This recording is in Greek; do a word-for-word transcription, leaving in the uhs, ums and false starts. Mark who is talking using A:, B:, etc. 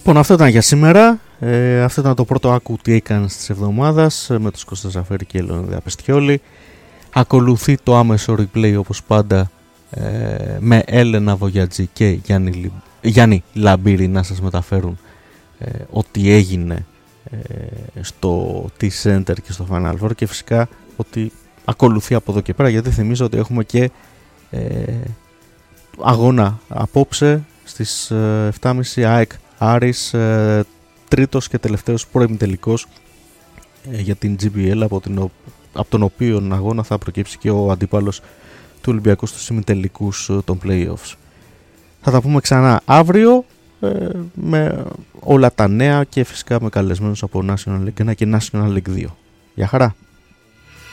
A: Λοιπόν, αυτό ήταν για σήμερα. Ε, αυτό ήταν το πρώτο άκου τι έκανες της εβδομάδας με τους Κώστα Ζαφέρη και Λεωνίδα Πεστιόλη. Ακολουθεί το άμεσο replay όπως πάντα ε, με Έλενα Βογιατζή και Γιάννη, Γιάννη Λαμπύρη να σας μεταφέρουν ε, ό,τι έγινε ε, στο T-Center και στο Final Four και φυσικά ότι ακολουθεί από εδώ και πέρα, γιατί θυμίζω ότι έχουμε και ε, αγώνα απόψε στις ε, επτά και μισή ΑΕΚ Άρης, ε, τρίτος και τελευταίος προημιτελικός ε, για την τζι μπι ελ, από, την, από τον οποίο αγώνα θα προκύψει και ο αντίπαλος του Ολυμπιακού στους ημιτελικούς ε, των play-offs. Θα τα πούμε ξανά αύριο ε, με όλα τα νέα και φυσικά με καλεσμένους από National League ένα και National League δύο. Γεια χαρά!